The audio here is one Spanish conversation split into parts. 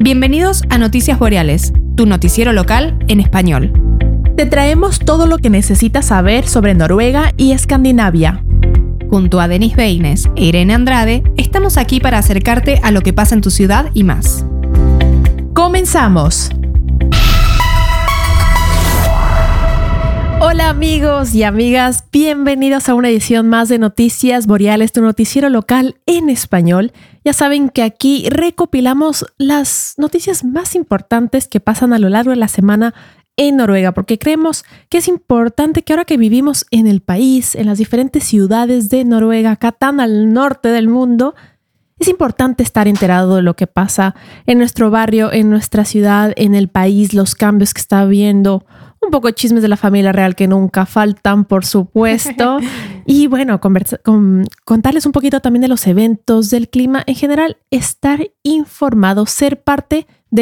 Bienvenidos a Noticias Boreales, tu noticiero local en español. Te traemos todo lo que necesitas saber sobre Noruega y Escandinavia. Junto a Denis Beines e Irene Andrade, estamos aquí para acercarte a lo que pasa en tu ciudad y más. ¡Comenzamos! Hola amigos y amigas, bienvenidos a una edición más de Noticias Boreales, tu noticiero local en español. Ya saben que aquí recopilamos las noticias más importantes que pasan a lo largo de la semana en Noruega, porque creemos que es importante que ahora que vivimos en el país, en las diferentes ciudades de Noruega, acá tan al norte del mundo, es importante estar enterado de lo que pasa en nuestro barrio, en nuestra ciudad, en el país, los cambios que está habiendo. Un poco de chismes de la familia real que nunca faltan, por supuesto. Y bueno, contarles un poquito también de los eventos, del clima. En general, estar informado, ser parte de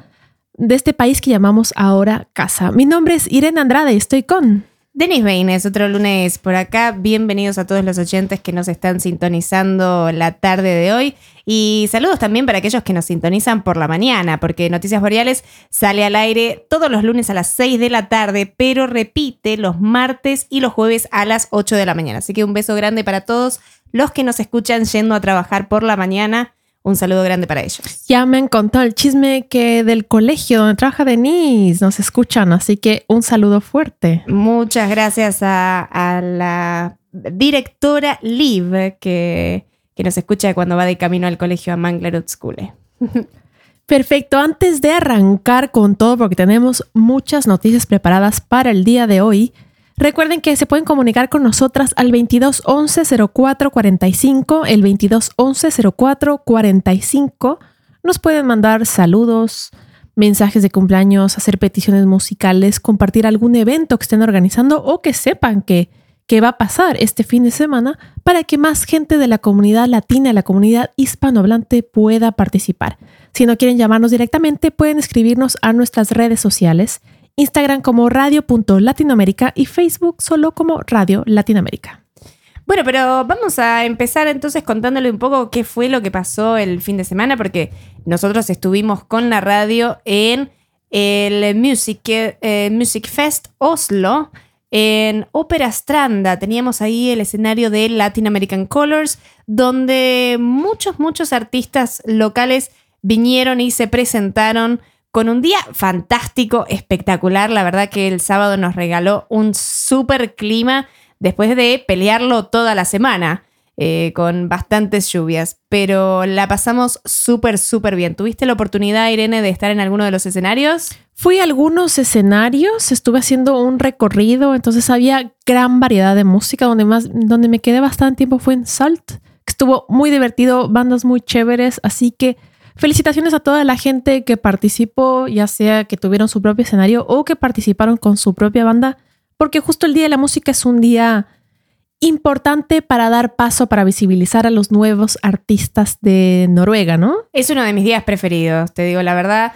este país que llamamos ahora casa. Mi nombre es Irene Andrade y estoy con Denis Beines, otro lunes por acá. Bienvenidos a todos los oyentes que nos están sintonizando la tarde de hoy. Y saludos también para aquellos que nos sintonizan por la mañana, porque Noticias Boreales sale al aire todos los lunes a las 6 de la tarde, pero repite los martes y los jueves a las 8 de la mañana. Así que un beso grande para todos los que nos escuchan yendo a trabajar por la mañana. Un saludo grande para ellos. Ya me han contado el chisme que del colegio donde trabaja Denise nos escuchan, así que un saludo fuerte. Muchas gracias a la directora Liv que nos escucha cuando va de camino al colegio a Manglerud School. Perfecto, antes de arrancar con todo, porque tenemos muchas noticias preparadas para el día de hoy, recuerden que se pueden comunicar con nosotras al 22 11 04 45, el 22 11 04 45. Nos pueden mandar saludos, mensajes de cumpleaños, hacer peticiones musicales, compartir algún evento que estén organizando o que sepan que va a pasar este fin de semana para que más gente de la comunidad latina, la comunidad hispanohablante pueda participar. Si no quieren llamarnos directamente, pueden escribirnos a nuestras redes sociales. Instagram como radio.latinoamérica y Facebook solo como Radio Latinoamérica. Bueno, pero vamos a empezar entonces contándole un poco qué fue lo que pasó el fin de semana, porque nosotros estuvimos con la radio en el Music Fest Oslo, en Ópera Stranda. Teníamos ahí el escenario de Latin American Colors, donde muchos artistas locales vinieron y se presentaron con un día fantástico, espectacular. La verdad que el sábado nos regaló un súper clima después de pelearlo toda la semana con bastantes lluvias. Pero la pasamos súper bien. ¿Tuviste la oportunidad, Irene, de estar en alguno de los escenarios? Fui a algunos escenarios, estuve haciendo un recorrido, entonces había gran variedad de música. Donde me quedé bastante tiempo fue en Salt, que estuvo muy divertido, bandas muy chéveres, así que felicitaciones a toda la gente que participó, ya sea que tuvieron su propio escenario o que participaron con su propia banda, porque justo el Día de la Música es un día importante para dar paso, para visibilizar a los nuevos artistas de Noruega, ¿no? Es uno de mis días preferidos, te digo la verdad.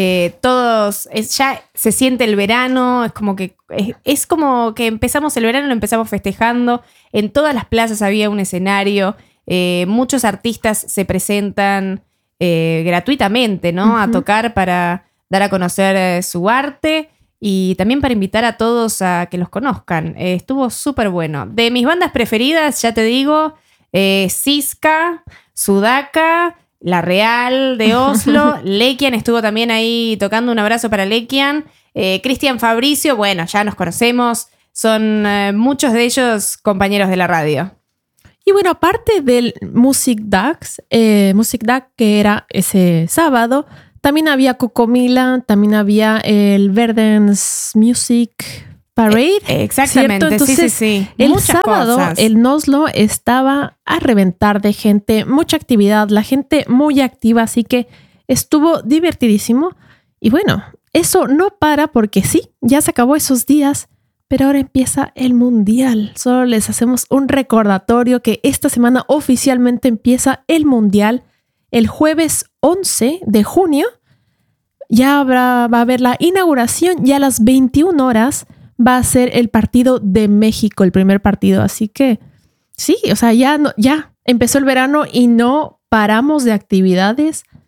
Ya se siente el verano, es como que empezamos el verano, lo empezamos festejando. En todas las plazas había un escenario, muchos artistas se presentan gratuitamente, ¿no? Uh-huh. A tocar para dar a conocer su arte y también para invitar a todos a que los conozcan. Estuvo súper bueno. De mis bandas preferidas, ya te digo, Siska, Sudaka, La Real de Oslo, Lekian estuvo también ahí tocando. Un abrazo para Lekian. Cristian Fabricio, bueno, ya nos conocemos, son muchos de ellos compañeros de la radio. Y bueno, aparte del Musikdag que era ese sábado, también había Cocomila, también había el Verdens Music Parade. Exactamente, entonces, sí. El muchas sábado cosas. El Oslo estaba a reventar de gente, mucha actividad, la gente muy activa, así que estuvo divertidísimo. Y bueno, eso no para porque sí, ya se acabó esos días, pero ahora empieza el Mundial. Solo les hacemos un recordatorio que esta semana oficialmente empieza el Mundial. El jueves 11 de junio ya va a haber la inauguración y a las 21 horas va a ser el partido de México, el primer partido. Así que sí, o sea, ya empezó el verano y no paramos de actividades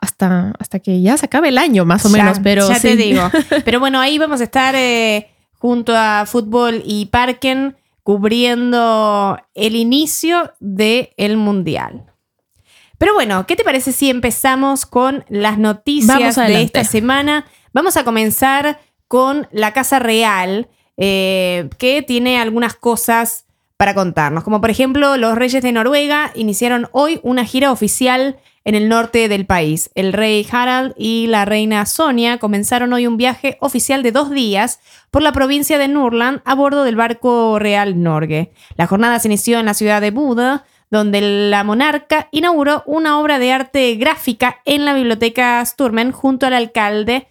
hasta que ya se acabe el año, más o menos. Pero ya sí. te digo. Pero bueno, ahí vamos a estar junto a Fútbol y Parken cubriendo el inicio del Mundial. Pero bueno, ¿qué te parece si empezamos con las noticias de esta semana? Vamos a comenzar con la Casa Real, que tiene algunas cosas para contarnos. Como por ejemplo, los reyes de Noruega iniciaron hoy una gira oficial en el norte del país. El rey Harald y la reina Sonia comenzaron hoy un viaje oficial de 2 días por la provincia de Nordland a bordo del barco Real Norge. La jornada se inició en la ciudad de Buda, donde la monarca inauguró una obra de arte gráfica en la biblioteca Sturmen junto al alcalde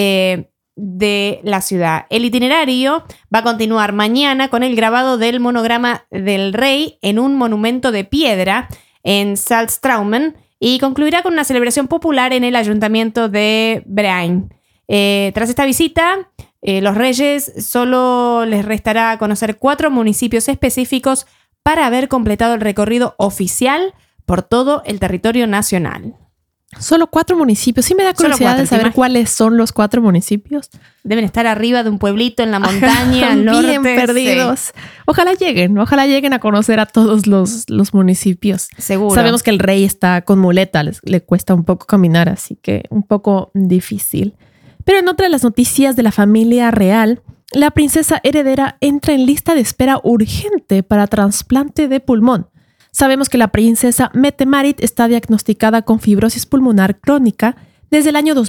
de la ciudad. El itinerario va a continuar mañana con el grabado del monograma del rey en un monumento de piedra en Saltstraumen y concluirá con una celebración popular en el ayuntamiento de Brein. Tras esta visita, los reyes solo les restará conocer 4 municipios específicos para haber completado el recorrido oficial por todo el territorio nacional. Solo 4 municipios. Sí me da curiosidad de saber cuáles son los 4 municipios. Deben estar arriba de un pueblito en la montaña, al norte. Bien perdidos. Sí. Ojalá lleguen a conocer a todos los municipios. Seguro. Sabemos que el rey está con muleta, le cuesta un poco caminar, así que un poco difícil. Pero en otra de las noticias de la familia real, la princesa heredera entra en lista de espera urgente para trasplante de pulmón. Sabemos que la princesa Mette-Marit está diagnosticada con fibrosis pulmonar crónica desde el año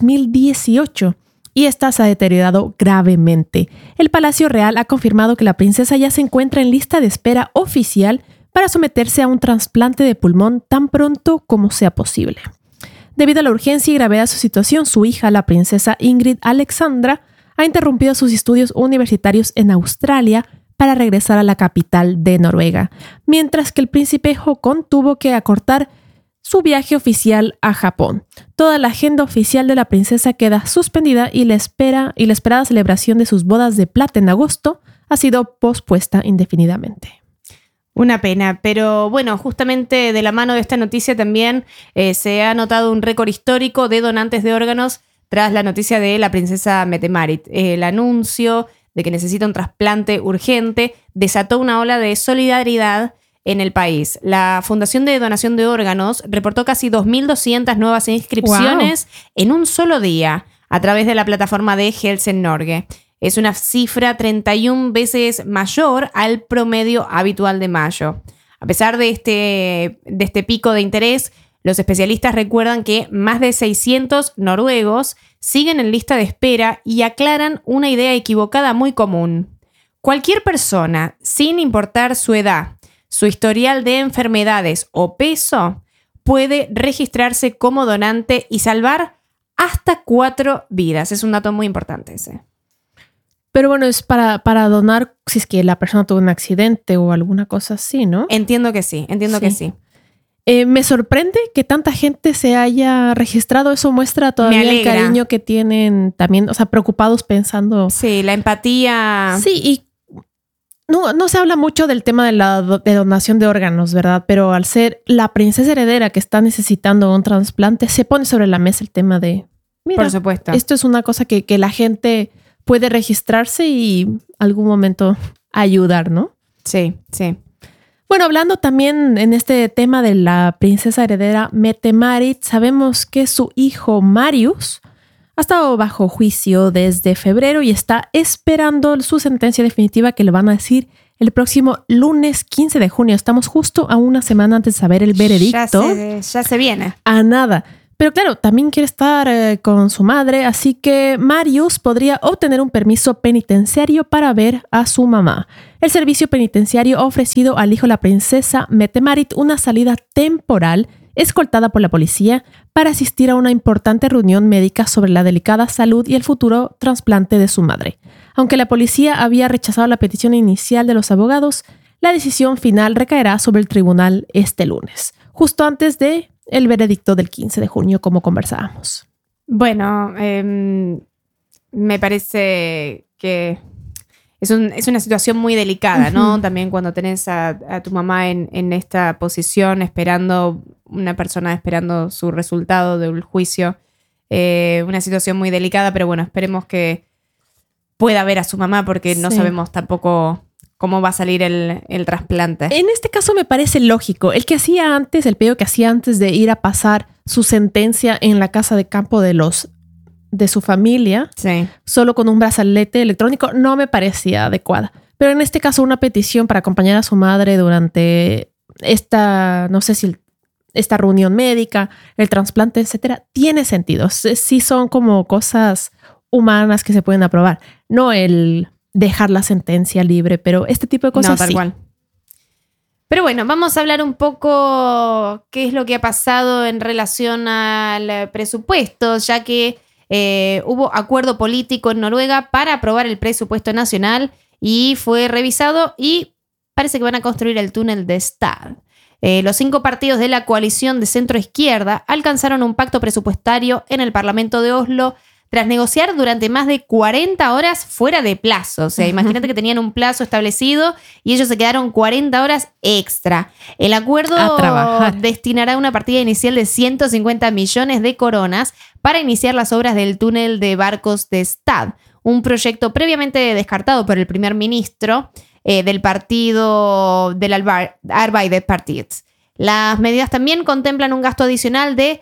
2018 y esta se ha deteriorado gravemente. El Palacio Real ha confirmado que la princesa ya se encuentra en lista de espera oficial para someterse a un trasplante de pulmón tan pronto como sea posible. Debido a la urgencia y gravedad de su situación, su hija, la princesa Ingrid Alexandra, ha interrumpido sus estudios universitarios en Australia para regresar a la capital de Noruega, mientras que el príncipe Håkon tuvo que acortar su viaje oficial a Japón. Toda la agenda oficial de la princesa queda suspendida y la esperada celebración de sus bodas de plata en agosto ha sido pospuesta indefinidamente. Una pena, pero bueno, justamente de la mano de esta noticia también se ha notado un récord histórico de donantes de órganos tras la noticia de la princesa Mette-Marit. El anuncio de que necesita un trasplante urgente desató una ola de solidaridad en el país. La Fundación de Donación de Órganos reportó casi 2.200 nuevas inscripciones en un solo día a través de la plataforma de Helsen Norge. Es una cifra 31 veces mayor al promedio habitual de mayo. A pesar de este pico de interés, los especialistas recuerdan que más de 600 noruegos siguen en lista de espera y aclaran una idea equivocada muy común. Cualquier persona, sin importar su edad, su historial de enfermedades o peso, puede registrarse como donante y salvar hasta 4 vidas. Es un dato muy importante ese. Pero bueno, es para donar si es que la persona tuvo un accidente o alguna cosa así, ¿no? Entiendo que sí. Me sorprende que tanta gente se haya registrado. Eso muestra todavía el cariño que tienen también, o sea, preocupados pensando. Sí, la empatía. Sí, y no se habla mucho del tema de donación de órganos, ¿verdad? Pero al ser la princesa heredera que está necesitando un trasplante, se pone sobre la mesa el tema de, mira, por supuesto, esto es una cosa que la gente puede registrarse y algún momento ayudar, ¿no? Sí, sí. Bueno, hablando también en este tema de la princesa heredera Mette-Marit, sabemos que su hijo Marius ha estado bajo juicio desde febrero y está esperando su sentencia definitiva que le van a decir el próximo lunes 15 de junio. Estamos justo a una semana antes de saber el veredicto. Ya se viene. A nada. Pero claro, también quiere estar con su madre, así que Marius podría obtener un permiso penitenciario para ver a su mamá. El servicio penitenciario ha ofrecido al hijo de la princesa Mette-Marit una salida temporal escoltada por la policía para asistir a una importante reunión médica sobre la delicada salud y el futuro trasplante de su madre. Aunque la policía había rechazado la petición inicial de los abogados, la decisión final recaerá sobre el tribunal este lunes, justo antes de el veredicto del 15 de junio, como conversábamos. Bueno, me parece que es una situación muy delicada, ¿no? Ujú. También cuando tenés a tu mamá en esta posición una persona esperando su resultado del juicio. Una situación muy delicada, pero bueno, esperemos que pueda ver a su mamá porque no Sí. sabemos tampoco cómo va a salir el trasplante. En este caso me parece lógico. El pedido que hacía antes de ir a pasar su sentencia en la casa de campo de su familia, Sí. solo con un brazalete electrónico, no me parecía adecuada. Pero en este caso, una petición para acompañar a su madre durante esta reunión médica, el trasplante, etcétera, tiene sentido. Sí son como cosas humanas que se pueden aprobar. No el dejar la sentencia libre, pero este tipo de cosas No, tal sí. cual. Pero bueno, vamos a hablar un poco qué es lo que ha pasado en relación al presupuesto, ya que hubo acuerdo político en Noruega para aprobar el presupuesto nacional y fue revisado y parece que van a construir el túnel de Stad. Los 5 partidos de la coalición de centro-izquierda alcanzaron un pacto presupuestario en el Parlamento de Oslo tras negociar durante más de 40 horas fuera de plazo. O sea, imagínate que tenían un plazo establecido y ellos se quedaron 40 horas extra. El acuerdo A trabajar. destinará una partida inicial de 150 millones de coronas para iniciar las obras del túnel de barcos de Stad, un proyecto previamente descartado por el primer ministro del partido del Arbeiderpartiet. Las medidas también contemplan un gasto adicional de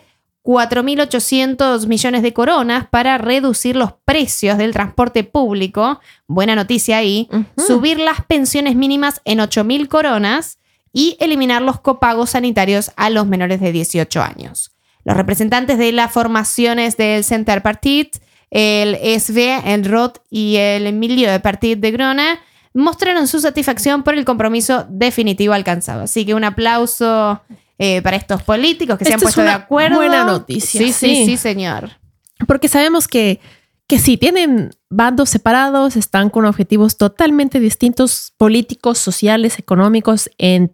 4.800 millones de coronas para reducir los precios del transporte público, buena noticia ahí, subir las pensiones mínimas en 8.000 coronas y eliminar los copagos sanitarios a los menores de 18 años. Los representantes de las formaciones del Centerpartiet, el SV, el ROT y el Miljöpartiet de Grønne mostraron su satisfacción por el compromiso definitivo alcanzado. Así que un aplauso para estos políticos que se han Esto es puesto de una acuerdo. buena noticia, Sí, señor. Porque sabemos que sí, tienen bandos separados, están con objetivos totalmente distintos, políticos, sociales, económicos, en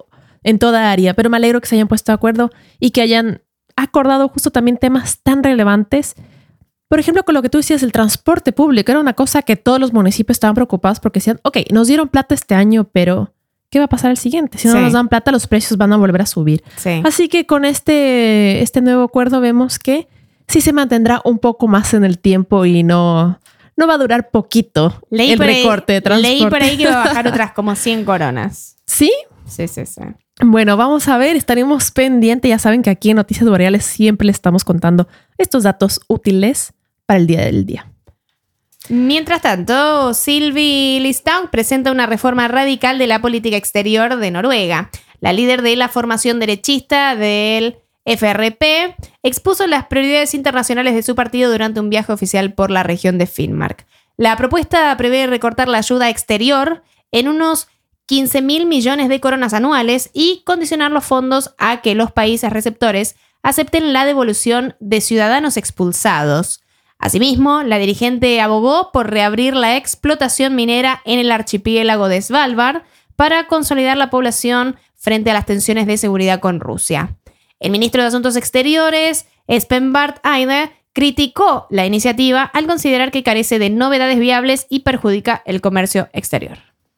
toda área. Pero me alegro que se hayan puesto de acuerdo y que hayan acordado justo también temas tan relevantes. Por ejemplo, con lo que tú decías, el transporte público era una cosa que todos los municipios estaban preocupados porque decían, ok, nos dieron plata este año, pero ¿qué va a pasar el siguiente? Si no nos dan plata, los precios van a volver a subir. Sí. Así que con este nuevo acuerdo vemos que sí se mantendrá un poco más en el tiempo y no va a durar poquito el recorte de transporte. Leí por ahí que va a bajar otras como 100 coronas. ¿Sí? Sí. Bueno, vamos a ver, estaremos pendientes. Ya saben que aquí en Noticias Boreales siempre les estamos contando estos datos útiles para el día del día. Mientras tanto, Sylvi Listhaug presenta una reforma radical de la política exterior de Noruega. La líder de la formación derechista del FRP expuso las prioridades internacionales de su partido durante un viaje oficial por la región de Finnmark. La propuesta prevé recortar la ayuda exterior en unos 15.000 millones de coronas anuales y condicionar los fondos a que los países receptores acepten la devolución de ciudadanos expulsados. Asimismo, la dirigente abogó por reabrir la explotación minera en el archipiélago de Svalbard para consolidar la población frente a las tensiones de seguridad con Rusia. El ministro de Asuntos Exteriores, Espen Barth Eide, criticó la iniciativa al considerar que carece de novedades viables y perjudica el comercio exterior.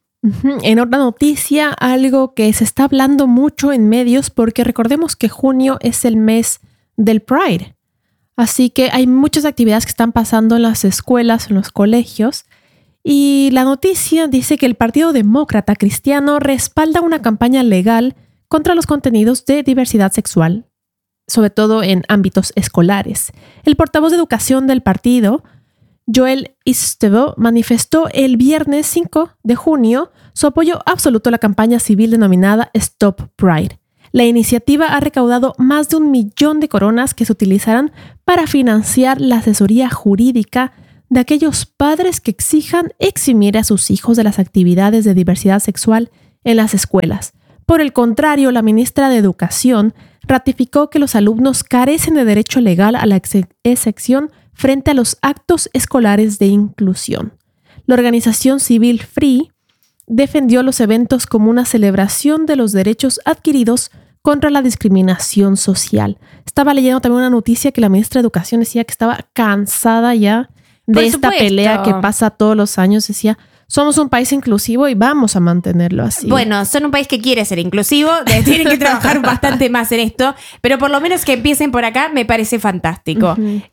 En otra noticia, algo que se está hablando mucho en medios, porque recordemos que junio es el mes del Pride. Así que hay muchas actividades que están pasando en las escuelas, en los colegios. Y la noticia dice que el Partido Demócrata Cristiano respalda una campaña legal contra los contenidos de diversidad sexual, sobre todo en ámbitos escolares. El portavoz de educación del partido, Joel Istebø, manifestó el viernes 5 de junio su apoyo absoluto a la campaña civil denominada Stop Pride. La iniciativa ha recaudado más de 1 millón de coronas que se utilizarán para financiar la asesoría jurídica de aquellos padres que exijan eximir a sus hijos de las actividades de diversidad sexual en las escuelas. Por el contrario, la ministra de Educación ratificó que los alumnos carecen de derecho legal a la excepción frente a los actos escolares de inclusión. La organización civil Free defendió los eventos como una celebración de los derechos adquiridos contra la discriminación social. Estaba leyendo también una noticia que la ministra de Educación decía que estaba cansada ya de esta pelea que pasa todos los años. Decía, somos un país inclusivo y vamos a mantenerlo así. Bueno, son un país que quiere ser inclusivo, tienen que trabajar bastante más en esto, pero por lo menos que empiecen por acá me parece fantástico. Uh-huh.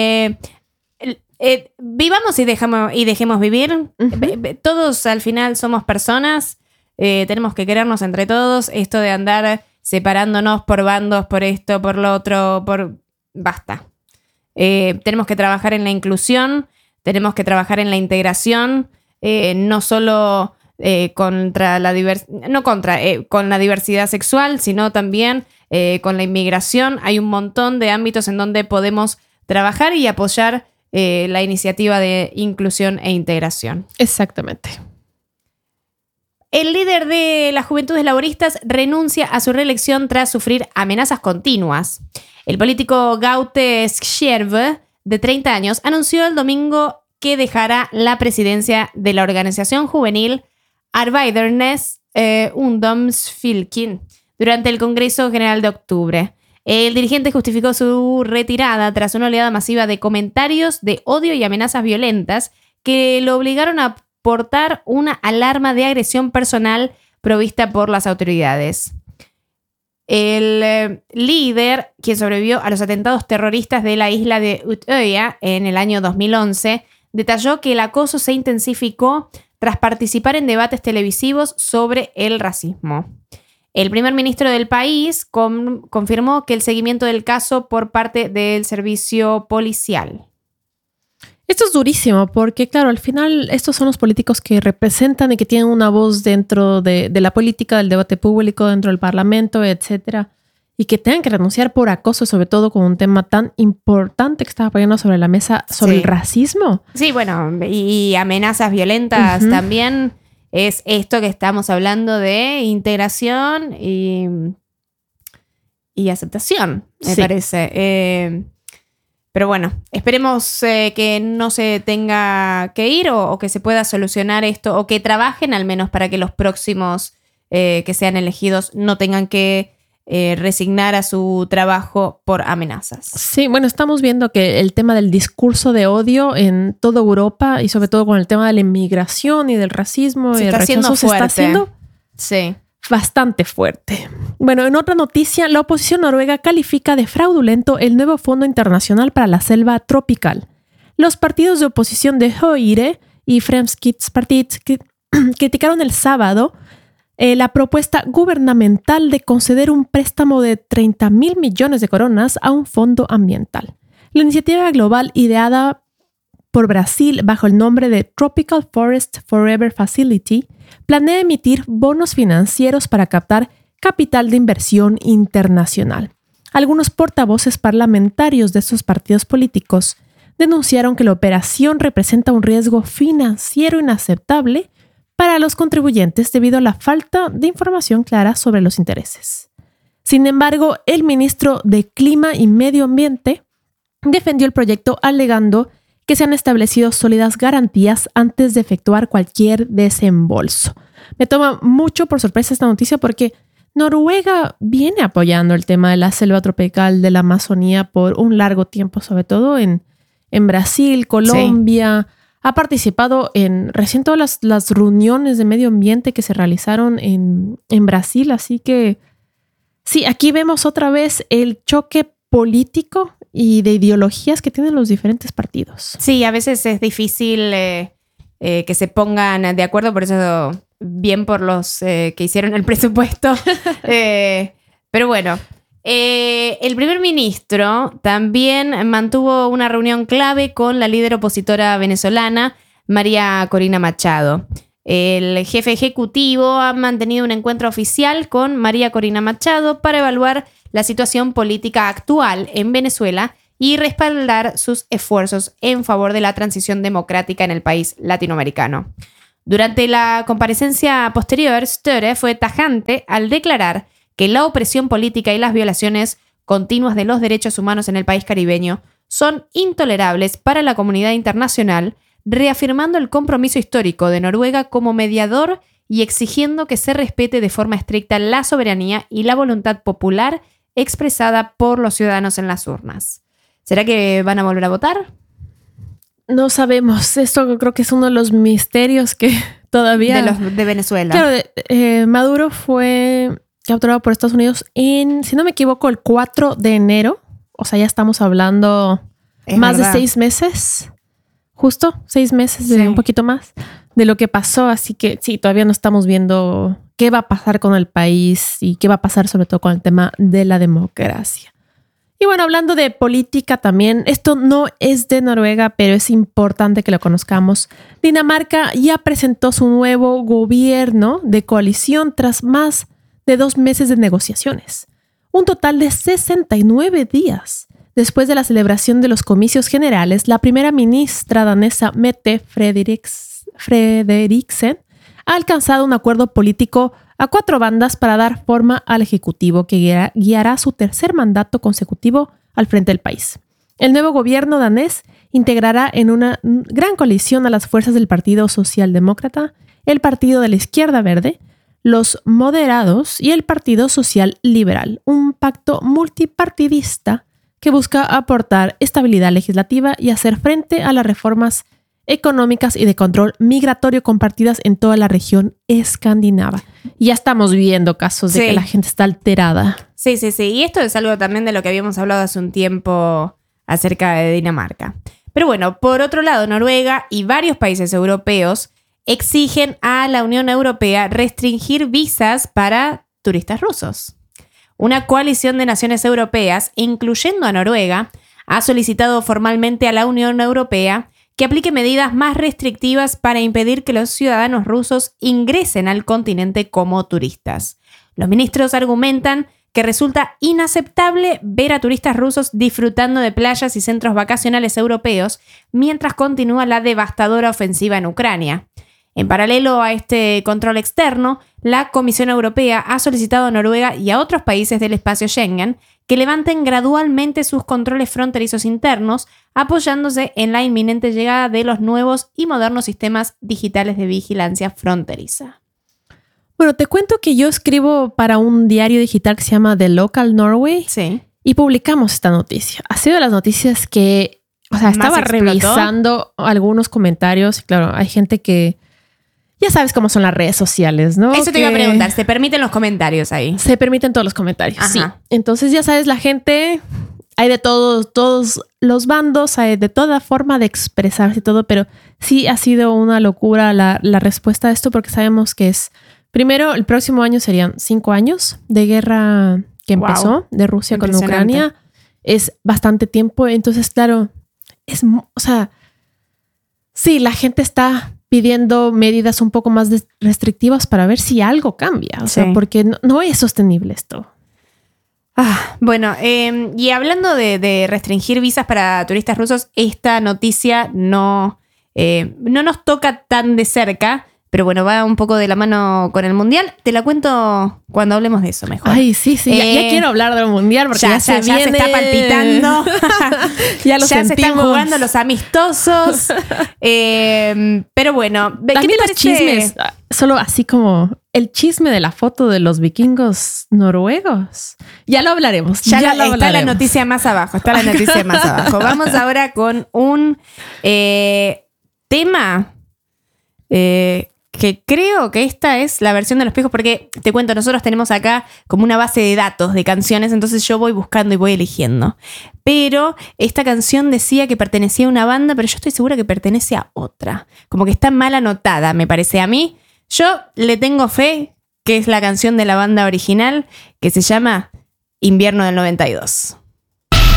Vivamos y dejemos vivir. Uh-huh. Todos al final somos personas, tenemos que querernos entre todos. Esto de andar separándonos por bandos, por esto, por lo otro, basta. Tenemos que trabajar en la inclusión, tenemos que trabajar en la integración, no solo con la diversidad sexual, sino también con la inmigración. Hay un montón de ámbitos en donde podemos trabajar y apoyar la iniciativa de inclusión e integración. Exactamente. El líder de las Juventudes Laboristas renuncia a su reelección tras sufrir amenazas continuas. El político Gaute Skjerve, de 30 años, anunció el domingo que dejará la presidencia de la organización juvenil Arbeidernes Ungdomsfylking durante el Congreso General de octubre. El dirigente justificó su retirada tras una oleada masiva de comentarios de odio y amenazas violentas que lo obligaron a portar una alarma de agresión personal provista por las autoridades. El líder, quien sobrevivió a los atentados terroristas de la isla de Utøya en el año 2011, detalló que el acoso se intensificó tras participar en debates televisivos sobre el racismo. El primer ministro del país confirmó que el seguimiento del caso por parte del servicio policial. Esto es durísimo porque, claro, al final estos son los políticos que representan y que tienen una voz dentro de la política, del debate público, dentro del parlamento, etcétera, y que tengan que renunciar por acoso, sobre todo con un tema tan importante que estaba poniendo sobre la mesa, sobre el racismo. Sí, bueno, y amenazas violentas también. Es esto que estamos hablando de integración y aceptación, me parece. Pero bueno, esperemos que no se tenga que ir o que se pueda solucionar esto o que trabajen al menos para que los próximos que sean elegidos no tengan que resignar a su trabajo por amenazas. Sí, bueno, estamos viendo que el tema del discurso de odio en toda Europa y sobre todo con el tema de la inmigración y del racismo y el rechazo se está haciendo bastante fuerte. Bueno, en otra noticia, la oposición noruega califica de fraudulento el nuevo Fondo Internacional para la Selva Tropical. Los partidos de oposición de Høyre y Fremskrittspartiet criticaron el sábado la propuesta gubernamental de conceder un préstamo de 30.000 millones de coronas a un fondo ambiental. La iniciativa global ideada por Brasil bajo el nombre de Tropical Forest Forever Facility planea emitir bonos financieros para captar capital de inversión internacional. Algunos portavoces parlamentarios de estos partidos políticos denunciaron que la operación representa un riesgo financiero inaceptable para los contribuyentes debido a la falta de información clara sobre los intereses. Sin embargo, el ministro de Clima y Medio Ambiente defendió el proyecto alegando que se han establecido sólidas garantías antes de efectuar cualquier desembolso. Me toma mucho por sorpresa esta noticia porque Noruega viene apoyando el tema de la selva tropical de la Amazonía por un largo tiempo, sobre todo en Brasil, Colombia. Sí. Ha participado en recién todas las reuniones de medio ambiente que se realizaron en Brasil. Así que sí, aquí vemos otra vez el choque político y de ideologías que tienen los diferentes partidos. Sí, a veces es difícil que se pongan de acuerdo, por eso bien por los que hicieron el presupuesto. Pero bueno, el primer ministro también mantuvo una reunión clave con la líder opositora venezolana, María Corina Machado. El jefe ejecutivo ha mantenido un encuentro oficial con María Corina Machado para evaluar la situación política actual en Venezuela y respaldar sus esfuerzos en favor de la transición democrática en el país latinoamericano. Durante la comparecencia posterior, Støre fue tajante al declarar que la opresión política y las violaciones continuas de los derechos humanos en el país caribeño son intolerables para la comunidad internacional, reafirmando el compromiso histórico de Noruega como mediador y exigiendo que se respete de forma estricta la soberanía y la voluntad popular expresada por los ciudadanos en las urnas. ¿Será que van a volver a votar? no sabemos. Esto creo que es uno de los misterios que todavía... De Venezuela. Claro, Maduro fue capturado por Estados Unidos en, si no me equivoco, el 4 de enero. O sea, ya estamos hablando más de 6 meses. Justo 6 meses, de un poquito más, de lo que pasó. Así que sí, todavía no estamos viendo qué va a pasar con el país y qué va a pasar sobre todo con el tema de la democracia. Y bueno, hablando de política también, esto no es de Noruega, pero es importante que lo conozcamos. Dinamarca ya presentó su nuevo gobierno de coalición tras más de 2 meses de negociaciones. Un total de 69 días. Después de la celebración de los comicios generales, la primera ministra danesa Mette Frederiksen ha alcanzado un acuerdo político a 4 bandas para dar forma al ejecutivo que guiará su tercer mandato consecutivo al frente del país. El nuevo gobierno danés integrará en una gran coalición a las fuerzas del Partido Socialdemócrata, el Partido de la Izquierda Verde, los Moderados y el Partido Social Liberal, un pacto multipartidista que busca aportar estabilidad legislativa y hacer frente a las reformas económicas y de control migratorio compartidas en toda la región escandinava. Y ya estamos viendo casos de que la gente está alterada. Sí. Y esto es algo también de lo que habíamos hablado hace un tiempo acerca de Dinamarca. Pero bueno, por otro lado, Noruega y varios países europeos exigen a la Unión Europea restringir visas para turistas rusos. Una coalición de naciones europeas, incluyendo a Noruega, ha solicitado formalmente a la Unión Europea que aplique medidas más restrictivas para impedir que los ciudadanos rusos ingresen al continente como turistas. Los ministros argumentan que resulta inaceptable ver a turistas rusos disfrutando de playas y centros vacacionales europeos mientras continúa la devastadora ofensiva en Ucrania. En paralelo a este control externo, la Comisión Europea ha solicitado a Noruega y a otros países del espacio Schengen que levanten gradualmente sus controles fronterizos internos, apoyándose en la inminente llegada de los nuevos y modernos sistemas digitales de vigilancia fronteriza. Bueno, te cuento que yo escribo para un diario digital que se llama The Local Norway. Sí. Y publicamos esta noticia. Ha sido de las noticias que, estaba revisando algunos comentarios y claro, hay gente que ya sabes cómo son las redes sociales, ¿no? Eso te iba a preguntar, ¿se permiten los comentarios ahí? Se permiten todos los comentarios, sí. Entonces ya sabes, la gente, hay de todos los bandos, hay de toda forma de expresarse y todo, pero sí ha sido una locura la respuesta a esto porque sabemos que es, primero, el próximo año serían 5 años de guerra que empezó de Rusia con Ucrania. Es bastante tiempo, entonces claro, sí, la gente está pidiendo medidas un poco más restrictivas para ver si algo cambia. O sea, porque no es sostenible esto. Bueno, y hablando de restringir visas para turistas rusos, esta noticia no nos toca tan de cerca, pero bueno, va un poco de la mano con el Mundial. Te la cuento cuando hablemos de eso mejor. Ay, sí. Ya quiero hablar del Mundial porque ya se está palpitando. ya se están jugando los amistosos. Pero bueno, ¿qué te parece? Los chismes, solo así como el chisme de la foto de los vikingos noruegos. Ya lo hablaremos. Está la noticia más abajo. Vamos ahora con un tema que creo que esta es la versión de los pijos, porque te cuento, nosotros tenemos acá como una base de datos de canciones, entonces yo voy buscando y voy eligiendo. Pero esta canción decía que pertenecía a una banda, pero yo estoy segura que pertenece a otra. Como que está mal anotada, me parece a mí. Yo le tengo fe que es la canción de la banda original, que se llama Invierno del 92.